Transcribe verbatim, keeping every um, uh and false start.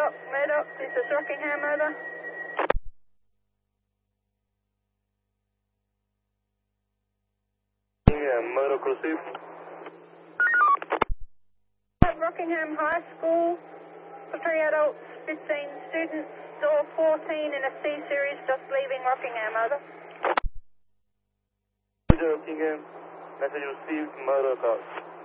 Murdoch, Murdoch, this is Rockingham, over. Yeah, Murdoch received. Rockingham High School, for three adults, fifteen students, door fourteen in a C series, just leaving Rockingham, over. Rockingham, message received, Murdoch out.